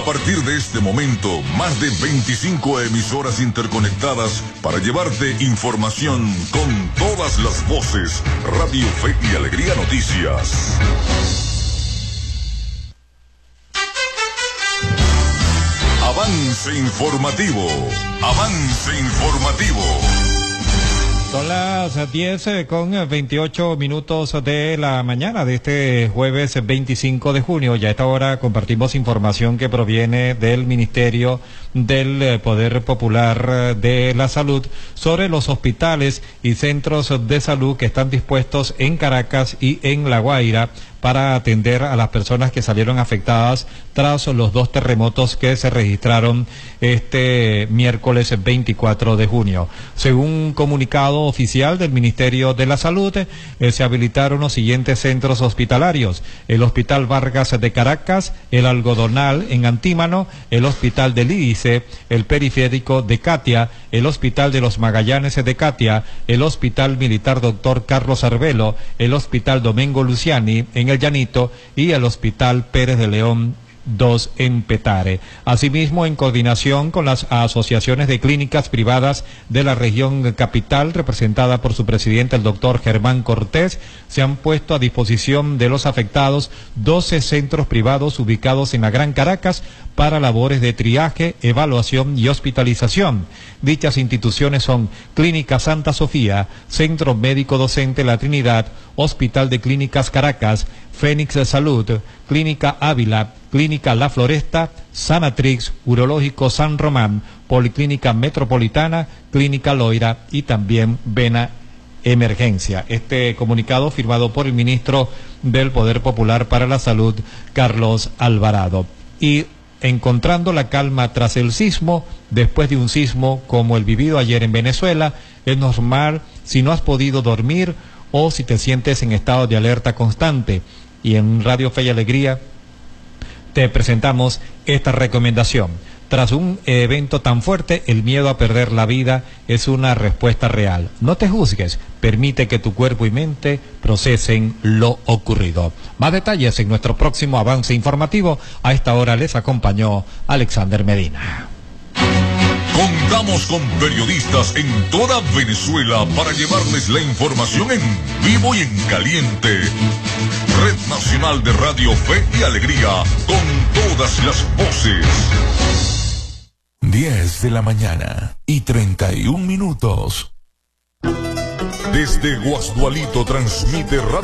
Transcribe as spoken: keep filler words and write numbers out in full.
A partir de este momento, más de veinticinco emisoras interconectadas para llevarte información con todas las voces. Radio Fe y Alegría Noticias. Avance informativo. Avance informativo. Son las diez con veintiocho minutos de la mañana de este jueves veinticinco de junio. Ya a esta hora compartimos información que proviene del Ministerio del Poder Popular de la Salud sobre los hospitales y centros de salud que están dispuestos en Caracas y en La Guaira para atender a las personas que salieron afectadas tras los dos terremotos que se registraron este miércoles veinticuatro de junio. Según un comunicado oficial del Ministerio de la Salud, eh, se habilitaron los siguientes centros hospitalarios: el Hospital Vargas de Caracas, el Algodonal en Antímano, el Hospital del Lídice, el Periférico de Catia, el Hospital de los Magallanes de Catia, el Hospital Militar Doctor Carlos Arbelo, el Hospital Domingo Luciani en el Llanito y el Hospital Pérez de León dos en Petare. Asimismo, en coordinación con las asociaciones de clínicas privadas de la región capital, representada por su presidente, el doctor Germán Cortés, se han puesto a disposición de los afectados doce centros privados ubicados en la Gran Caracas para labores de triaje, evaluación y hospitalización. Dichas instituciones son Clínica Santa Sofía, Centro Médico Docente La Trinidad, Hospital de Clínicas Caracas, Fénix de Salud, Clínica Ávila, Clínica La Floresta, Sanatrix, Urológico San Román, Policlínica Metropolitana, Clínica Loira y también Vena Emergencia. Este comunicado firmado por el ministro del Poder Popular para la Salud, Carlos Alvarado. Y encontrando la calma tras el sismo, después de un sismo como el vivido ayer en Venezuela, es normal si no has podido dormir o si te sientes en estado de alerta constante. Y en Radio Fe y Alegría te presentamos esta recomendación. Tras un evento tan fuerte, el miedo a perder la vida es una respuesta real. No te juzgues, permite que tu cuerpo y mente procesen lo ocurrido. Más detalles en nuestro próximo avance informativo. A esta hora les acompañó Alexander Medina. Contamos con periodistas en toda Venezuela para llevarles la información en vivo y en caliente. Red Nacional de Radio Fe y Alegría, con todas las voces. diez de la mañana y treinta y un minutos. Desde Guasdualito transmite Radio